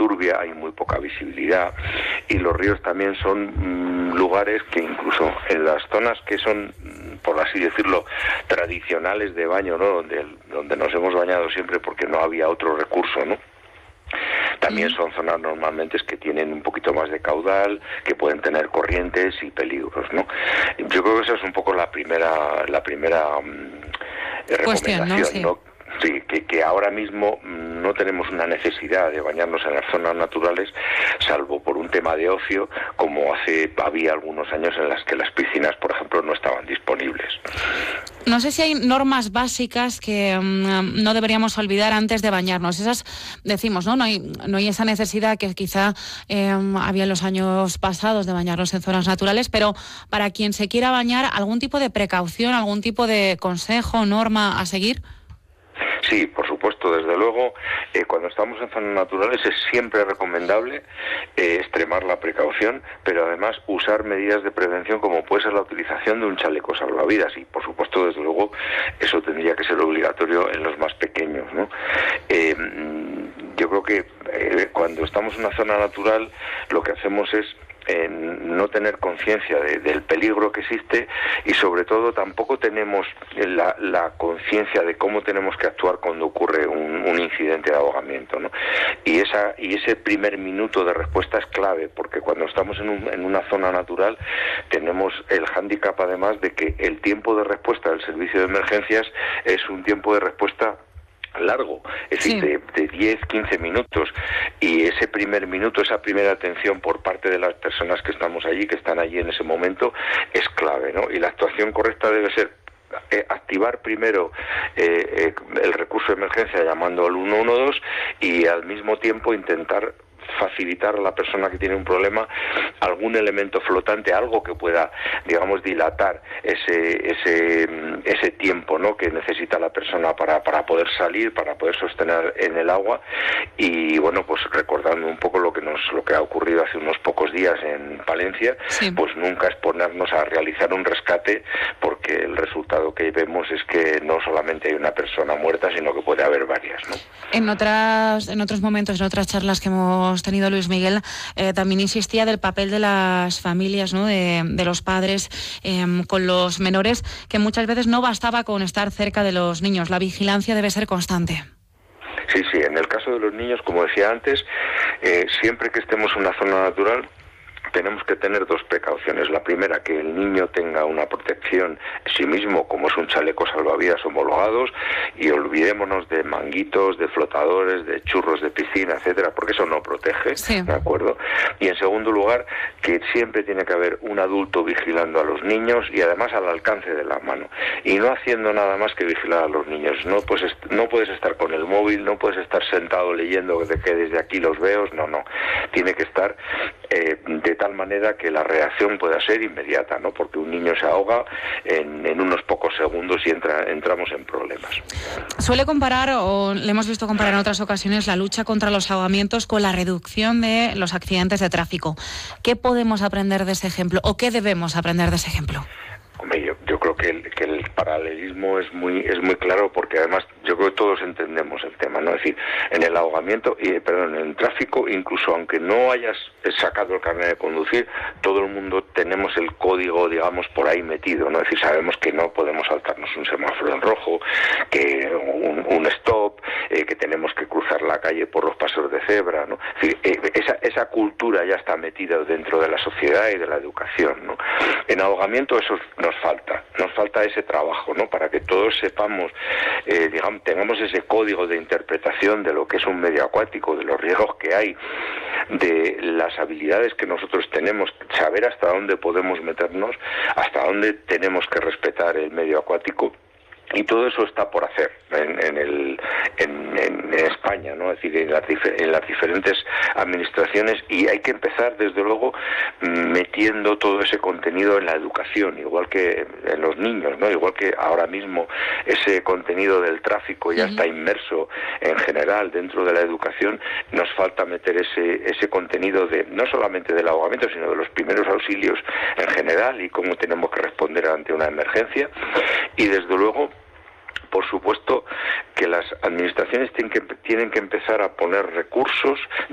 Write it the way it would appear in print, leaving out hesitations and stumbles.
turbia, hay muy poca visibilidad, y los ríos también son lugares que incluso en las zonas que son, por así decirlo, tradicionales de baño, ¿no? Donde nos hemos bañado siempre porque no había otro recurso, ¿no? También son zonas normalmente que tienen un poquito más de caudal, que pueden tener corrientes y peligros, ¿no? Yo creo que esa es un poco la primera Cuestión, recomendación, ¿no? ¿no? Sí, que ahora mismo no tenemos una necesidad de bañarnos en las zonas naturales, salvo por un tema de ocio, como había algunos años en las que las piscinas, por ejemplo, no estaban disponibles. No sé si hay normas básicas que no deberíamos olvidar antes de bañarnos. Esas decimos, ¿no? No hay esa necesidad que quizá había en los años pasados de bañarnos en zonas naturales, pero para quien se quiera bañar, ¿algún tipo de precaución, algún tipo de consejo, norma a seguir? Sí, por supuesto, desde luego, cuando estamos en zonas naturales es siempre recomendable extremar la precaución, pero además usar medidas de prevención como puede ser la utilización de un chaleco salvavidas, y por supuesto, desde luego, eso tendría que ser obligatorio en los más pequeños, ¿no? Yo creo que cuando estamos en una zona natural, lo que hacemos es no tener conciencia del peligro que existe, y sobre todo tampoco tenemos la conciencia de cómo tenemos que actuar cuando ocurre un incidente de ahogamiento, ¿no? Y ese primer minuto de respuesta es clave, porque cuando estamos en una zona natural tenemos el hándicap además de que el tiempo de respuesta del servicio de emergencias es un tiempo de respuesta largo, es decir, de 10, 15 minutos, y ese primer minuto, esa primera atención por parte de las personas que estamos allí, que están allí en ese momento, es clave, ¿no? Y la actuación correcta debe ser activar primero el recurso de emergencia llamando al 112 y al mismo tiempo intentar facilitar a la persona que tiene un problema algún elemento flotante, algo que pueda, digamos, dilatar ese tiempo, ¿no?, que necesita la persona para poder salir, para poder sostener en el agua. Y bueno, pues recordando un poco lo que ha ocurrido hace unos pocos días en Palencia, pues nunca exponernos a realizar un rescate, porque el resultado que vemos es que no solamente hay una persona muerta, sino que puede haber varias, ¿no? En otros momentos, en otras charlas que hemos tenido, Luis Miguel, también insistía del papel de las familias, ¿no?, de los padres con los menores, que muchas veces no bastaba con estar cerca de los niños. La vigilancia debe ser constante. Sí, en el caso de los niños, como decía antes, siempre que estemos en una zona natural, tenemos que tener dos precauciones. La primera, que el niño tenga una protección en sí mismo, como es un chaleco salvavidas homologados, y olvidémonos de manguitos, de flotadores, de churros de piscina, etcétera, porque eso no protege, ¿de acuerdo? Y en segundo lugar, que siempre tiene que haber un adulto vigilando a los niños, y además al alcance de la mano, y no haciendo nada más que vigilar a los niños. No puedes estar con el móvil, no puedes estar sentado leyendo que desde aquí los veo, no. Tiene que estar de tal manera que la reacción pueda ser inmediata, ¿no? Porque un niño se ahoga en unos pocos segundos y entramos en problemas. Suele comparar, o le hemos visto comparar en otras ocasiones, la lucha contra los ahogamientos con la reducción de los accidentes de tráfico. ¿Qué podemos aprender de ese ejemplo, o qué debemos aprender de ese ejemplo? Hombre, yo creo que el paralelismo es muy claro, porque además yo creo que todos entendemos el tema, ¿no? Es decir, en el ahogamiento, en el tráfico, incluso aunque no hayas sacado el carnet de conducir, todo el mundo tenemos el código, digamos, por ahí metido, ¿no? Es decir, sabemos que no podemos saltarnos un semáforo en rojo, que un stop, que tenemos que cruzar la calle por los pasos de cebra, ¿no? Es decir, esa cultura ya está metida dentro de la sociedad y de la educación, ¿no? En ahogamiento eso nos falta ese trabajo, ¿no?, para que todos sepamos, digamos, tengamos ese código de interpretación de lo que es un medio acuático, de los riesgos que hay, de las habilidades que nosotros tenemos, saber hasta dónde podemos meternos, hasta dónde tenemos que respetar el medio acuático. Y todo eso está por hacer en España, ¿no? Es decir, en las diferentes administraciones, y hay que empezar, desde luego, metiendo todo ese contenido en la educación, igual que en los niños, ¿no? Igual que ahora mismo ese contenido del tráfico ya está inmerso en general dentro de la educación. Nos falta meter ese contenido no solamente del ahogamiento, sino de los primeros auxilios en general y cómo tenemos que responder ante una emergencia. Y desde luego, por supuesto, que las administraciones tienen que empezar a poner recursos